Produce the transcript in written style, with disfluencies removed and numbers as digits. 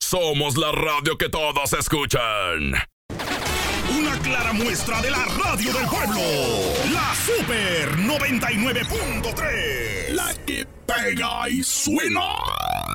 Somos la radio que todos escuchan. Una clara muestra de la radio del pueblo. La Super 99.3. La que pega y suena.